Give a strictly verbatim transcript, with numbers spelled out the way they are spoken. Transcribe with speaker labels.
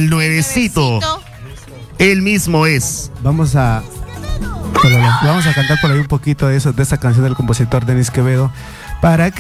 Speaker 1: al nuevecito. Él mismo es.
Speaker 2: Vamos a Vamos a cantar por ahí un poquito de eso, de esta canción del compositor Denis Quevedo, para que